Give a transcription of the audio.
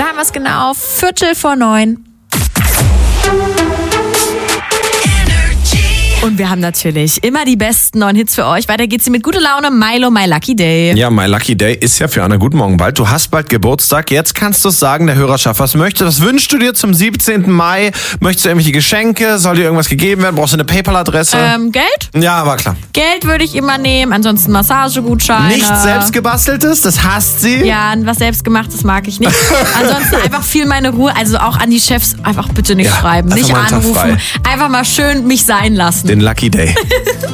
Da haben wir es genau, 8:45. Und wir haben natürlich immer die besten neuen Hits für euch. Weiter geht's mit guter Laune, Milo, My Lucky Day. Ja, My Lucky Day ist ja für Anna. Guten Morgen bald. Du hast bald Geburtstag. Jetzt kannst du es sagen, der Hörerschaft. Was wünschst du dir zum 17. Mai? Möchtest du irgendwelche Geschenke? Soll dir irgendwas gegeben werden? Brauchst du eine PayPal-Adresse? Geld? Ja, war klar. Geld würde ich immer nehmen. Ansonsten Massagegutscheine. Nichts selbstgebasteltes? Das hasst sie? Ja, was selbstgemachtes mag ich nicht. Ansonsten einfach viel meine Ruhe. Also auch an die Chefs einfach bitte nicht schreiben. einfach Nicht mal einen Tag anrufen. frei. Einfach mal schön mich sein lassen. Den Lucky Day.